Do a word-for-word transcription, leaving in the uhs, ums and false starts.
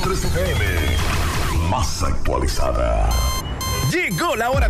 tres F M. Más actualizada. Llegó la hora